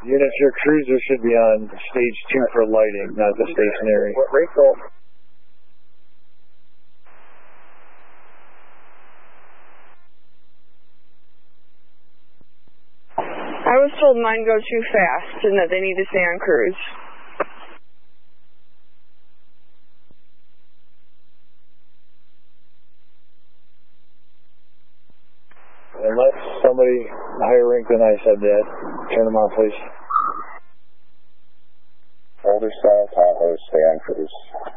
Units, your cruiser should be on stage 2 for lighting, not the stationary. Rachel. I was told mine go too fast and that they need to stay on cruise. Unless somebody higher ranked than I said that, turn them on, please. Older style Tahoe, stay on cruise.